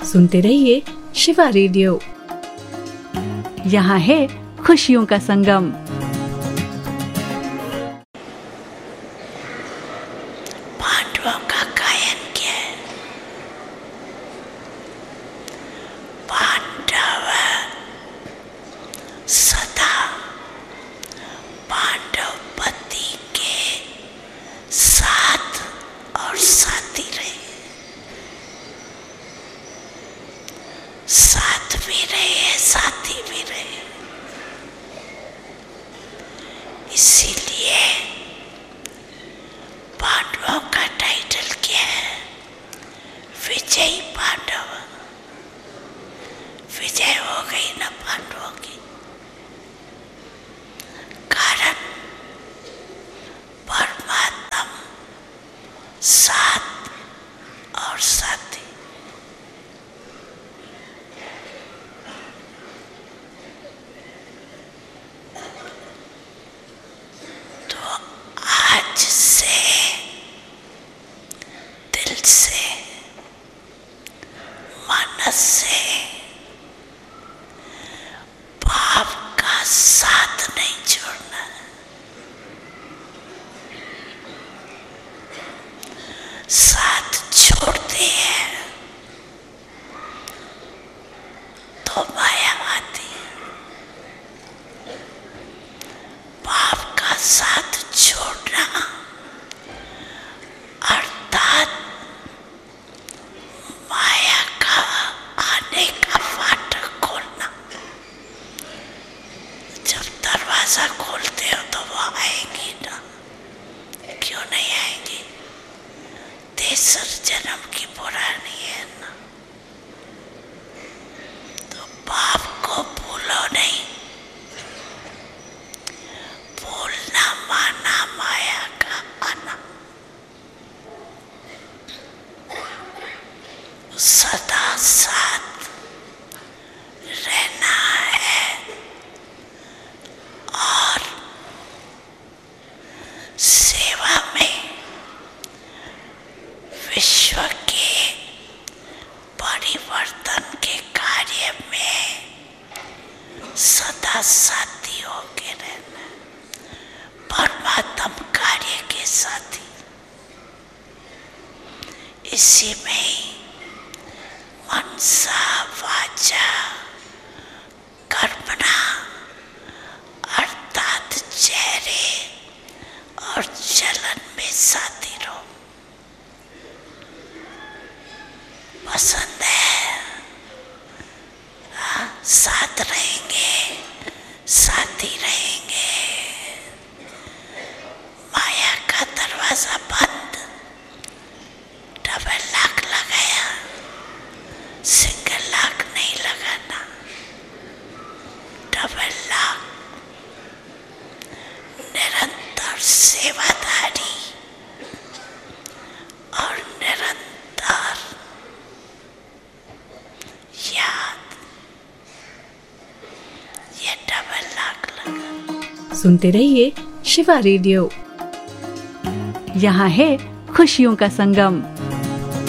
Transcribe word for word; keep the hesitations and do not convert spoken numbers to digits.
सुनते रहिए शिवा रेडियो। यहाँ है खुशियों का संगम। पांडवों का गायन किया। पांडव सदा पांडवपति के साथ और साथी रहे, साथ भी रहे साथी भी रहे। इसीलिए पांडवों का टाइटल क्या है? विजयी पांडव। विजय हो गई ना पांडवों की, कारण परमात्मा साथ और साथी। तो आज से दिल से मन से पाप का साथ नहीं छोड़ना। साथ छोड़ते हैं तो माया आती है। पाप का साथ छोड़ना अर्थात माया का आने का फाटक खोलना। जब दरवाजा खोलते हो तो वो आएंगी ना, क्यों नहीं आएंगी? तेसर जन्म की पुरानी है ना। तो पाप को भूलो नहीं। भूलना माना माया का आना। सदा साथ रहना है और सेवा में, विश्व के परिवर्तन के कार्य में सदा साथी होके रहना। परमात्म कार्य के साथी। इसी में ही मनसा वाचा कर्मणा अर्थात चेहरे और चलन में साथी रहो। पसंद है? हाँ, साथ रहेंगे साथी रहेंगे। माया का दरवाजा बंद, डबल लॉक लगाया, सिंगल लॉक नहीं लगाना। Double lock. निरंतर सेवादारी और निरंतर याद। ये डबल लॉक लगा। सुनते रहिए शिवा रेडियो। यहाँ है खुशियों का संगम।